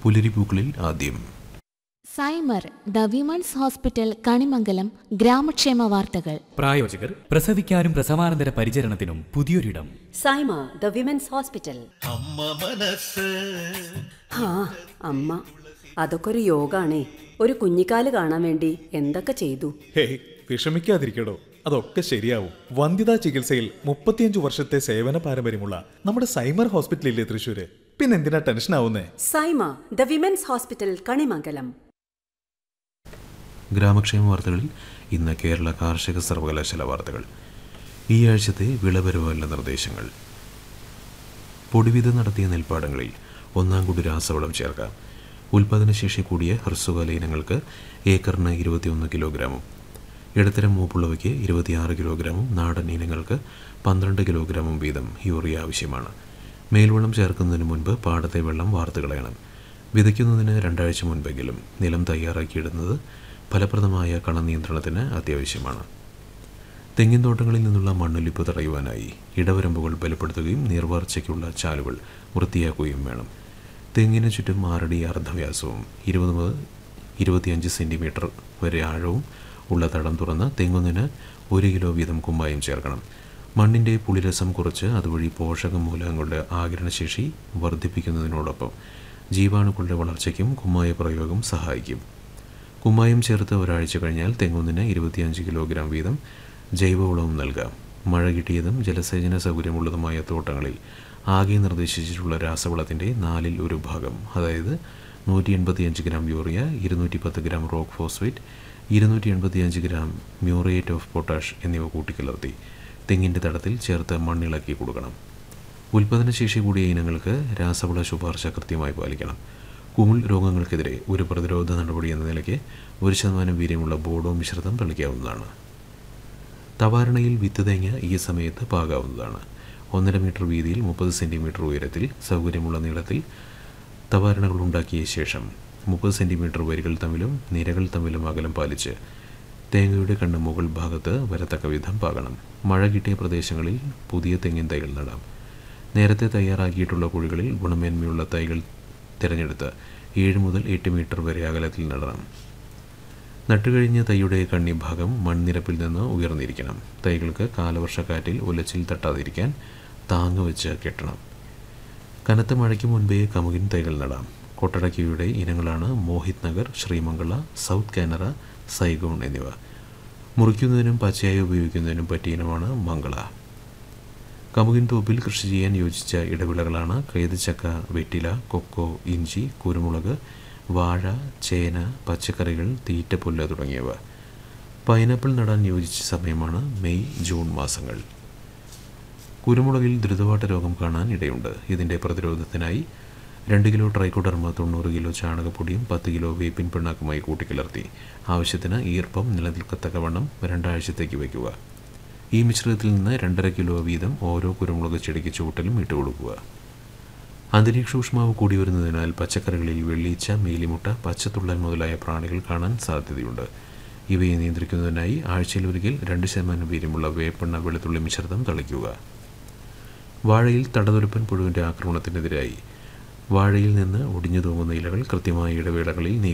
പുലരിപ്പൂക്കളിൽ ആദ്യം സൈമർ the women's hospital Kanimangalam ഗ്രാമക്ഷേമ വാർത്തകൾ. പ്രായോജകർ പ്രസവിക്കാനും പ്രസവാനന്തര പരിചരണത്തിനും പുതിയൊരിടം. Saima the women's hospital. അമ്മ അതൊക്കെ ഒരു യോഗാണേ. ഒരു കുഞ്ഞിക്കാല് കാണാൻ വേണ്ടി എന്തൊക്കെ ചെയ്തു. ഹേയ്, വിഷമിക്കാതിരിക്കടോ, അതൊക്കെ ശരിയാവും. വന്ധ്യതാ ചികിത്സയിൽ 35 വർഷത്തെ സേവന പാരമ്പര്യമുള്ള നമ്മുടെ സൈമർ ഹോസ്പിറ്റലില്ലേ തൃശ്ശൂര്. പിന്നെന്തിനാ ടെൻഷൻ ആവുന്നേ? Saima the women's hospital Kanimangalam. ഗ്രാമക്ഷേമ വാർത്തകളിൽ ഇന്ന് കേരള കാർഷിക സർവകലാശാല വാർത്തകൾ. ഈ ആഴ്ചത്തെ വിളപരിപാലന നിർദ്ദേശങ്ങൾ. പൊടിവിത നടത്തിയ നെൽപ്പാടങ്ങളിൽ 1-ാം കുടി രാസവളം ചേർക്കാം. ഉൽപാദനശേഷി കൂടിയ ഹ്രസ്വകാല ഇനങ്ങൾക്ക് ഏക്കറിന് 21 കിലോഗ്രാമും, ഇടത്തരം മൂപ്പുള്ളവയ്ക്ക് 26 കിലോഗ്രാമും, നാടൻ ഇനങ്ങൾക്ക് 12 കിലോഗ്രാമും വീതം യൂറിയ ആവശ്യമാണ്. മേൽവളം ചേർക്കുന്നതിന് മുൻപ് പാടത്തെ വെള്ളം വാർത്ത് കളയണം. വിതയ്ക്കുന്നതിന് 2 ആഴ്ച മുൻപെങ്കിലും നിലം തയ്യാറാക്കിയിടുന്നത് ഫലപ്രദമായ കളനിയന്ത്രണത്തിന് അത്യാവശ്യമാണ്. തെങ്ങിൻ തോട്ടങ്ങളിൽ നിന്നുള്ള മണ്ണൊലിപ്പ് തടയുവാനായി ഇടവരമ്പുകൾ ബലപ്പെടുത്തുകയും നീർവാർച്ചയ്ക്കുള്ള ചാലുകൾ വൃത്തിയാക്കുകയും വേണം. തെങ്ങിന് ചുറ്റും 6 അടി അർദ്ധവ്യാസവും 20 മുതൽ 25 സെൻറ്റിമീറ്റർ വരെ ആഴവും ഉള്ള തടം തുറന്ന് തെങ്ങൊന്നിന് 1 കിലോ വീതം കുമ്മായം ചേർക്കണം. മണ്ണിൻ്റെ പുളിരസം കുറച്ച് അതുവഴി പോഷകമൂലകങ്ങളുടെ ആഗിരണശേഷി വർദ്ധിപ്പിക്കുന്നതിനോടൊപ്പം ജീവാണുക്കളുടെ വളർച്ചയ്ക്കും കുമ്മായ പ്രയോഗം സഹായിക്കും. കുമ്മായം ചേർത്ത് ഒരാഴ്ച കഴിഞ്ഞാൽ തെങ്ങൊന്നിന് 25 കിലോഗ്രാം വീതം ജൈവവളവും നൽകാം. മഴ കിട്ടിയതും ജലസേചന സൗകര്യമുള്ളതുമായ തോട്ടങ്ങളിൽ ആകെ നിർദ്ദേശിച്ചിട്ടുള്ള രാസവളത്തിൻ്റെ 1/4 ഭാഗം, അതായത് 185 gram urea, 210 gram rock phosphate, 285 gram muriate of potash എന്നിവ കൂട്ടിക്കലർത്തി തെങ്ങിൻ്റെ തടത്തിൽ ചേർത്ത് മണ്ണിളക്കി കൊടുക്കണം. ഉൽപാദനശേഷി കൂടിയ ഇനങ്ങൾക്ക് രാസവള ശുപാർശ കൃത്യമായി പാലിക്കണം. കുമിൾ രോഗങ്ങൾക്കെതിരെ ഒരു പ്രതിരോധ നടപടി എന്ന നിലയ്ക്ക് 1% വീര്യമുള്ള ബോഡോ മിശ്രിതം തളിക്കാവുന്നതാണ്. തവാരണയിൽ വിത്ത് തേങ്ങ ഈ സമയത്ത് പാകാവുന്നതാണ്. 1.5 മീറ്റർ വീതിയിൽ 30 സെൻറ്റിമീറ്റർ ഉയരത്തിൽ സൗകര്യമുള്ള നീളത്തിൽ തവാരണകൾ ഉണ്ടാക്കിയ ശേഷം 30 സെൻറ്റിമീറ്റർ വരികൾ തമ്മിലും നിരകൾ തമ്മിലും അകലം പാലിച്ച് തേങ്ങയുടെ കണ്ണ് മുകൾ ഭാഗത്ത് വരത്തക്ക വിധം പാകണം. മഴ കിട്ടിയ പ്രദേശങ്ങളിൽ പുതിയ തെങ്ങിൻ തൈകൾ നടാം. നേരത്തെ തയ്യാറാക്കിയിട്ടുള്ള കുഴികളിൽ ഗുണമേന്മയുള്ള തൈകൾ തിരഞ്ഞെടുത്ത് 7 മുതൽ 8 മീറ്റർ വരെ അകലത്തിൽ നടണം. നട്ടുകഴിഞ്ഞ തൈയുടെ കണ്ണിഭാഗം മൺനിരപ്പിൽ നിന്ന് ഉയർന്നിരിക്കണം. തൈകൾക്ക് കാലവർഷക്കാറ്റിൽ ഉലച്ചിൽ തട്ടാതിരിക്കാൻ താങ്ങ് വെച്ച് കെട്ടണം. കനത്ത മഴയ്ക്ക് മുൻപേ കമുകിൻ തൈകൾ നടാം. കൊട്ടടക്കയുടെ ഇനങ്ങളാണ് മോഹിത് നഗർ, ശ്രീമംഗള, സൗത്ത് കാനറ, സൈഗോൺ എന്നിവ. മുറിക്കുന്നതിനും പച്ചയായി ഉപയോഗിക്കുന്നതിനും പറ്റിയ ഇനമാണ് മംഗള. കമുകിൻ തോപ്പിൽ കൃഷി ചെയ്യാൻ യോജിച്ച ഇടവിളകളാണ് കൈതച്ചക്ക, വെറ്റില, കൊക്കോ, ഇഞ്ചി, കുരുമുളക്, വാഴ, ചേന, പച്ചക്കറികൾ, തീറ്റപ്പുല്ല് തുടങ്ങിയവ. പൈനാപ്പിൾ നടാൻ യോജിച്ച സമയമാണ് മെയ്, ജൂൺ മാസങ്ങൾ. കുരുമുളകിൽ ദ്രുതവാട്ട രോഗം കാണാൻ ഇടയുണ്ട്. ഇതിൻ്റെ പ്രതിരോധത്തിനായി 2 കിലോ ട്രൈക്കോഡർമ, 90 കിലോ ചാണകപ്പൊടിയും 10 കിലോ വേപ്പിൻ പിണ്ണാക്കുമായി കൂട്ടിക്കലർത്തി ആവശ്യത്തിന് ഈർപ്പം നിലനിൽക്കത്തക്കവണ്ണം 2 ആഴ്ചത്തേക്ക് വയ്ക്കുക. ഈ മിശ്രിതത്തിൽ നിന്ന് 2.5 കിലോ വീതം ഓരോ കുരുമുളക് ചെടിക്ക് ചുവട്ടിലും ഇട്ടുകൊടുക്കുക. അന്തരീക്ഷ ഊഷ്മാവ് കൂടി വരുന്നതിനാൽ പച്ചക്കറികളിൽ വെള്ളീച്ച, മേലിമുട്ട, പച്ചത്തുള്ളൻ മുതലായ പ്രാണികൾ കാണാൻ സാധ്യതയുണ്ട്. ഇവയെ നിയന്ത്രിക്കുന്നതിനായി ആഴ്ചയിലൊരിക്കൽ 2% വീര്യമുള്ള വേപ്പെണ്ണ വെളുത്തുള്ളി മിശ്രിതം തളിക്കുക. വാഴയിൽ തടതുരപ്പൻ പുഴുവിൻ്റെ ആക്രമണത്തിനെതിരായി വാഴയിൽ നിന്ന് ഒടിഞ്ഞു തൂങ്ങുന്ന ഇലകൾ കൃത്യമായ ഇടവേളകളിൽ